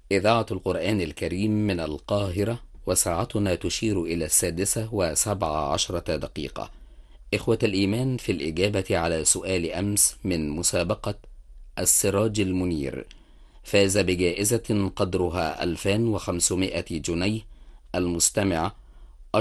إذاعة القرآن الكريم من القاهرة، وساعتنا تشير إلى 6:17. إخوة الإيمان، في الإجابة على سؤال أمس من مسابقة السراج المنير، فاز بجائزة قدرها 2500 جنيه المستمع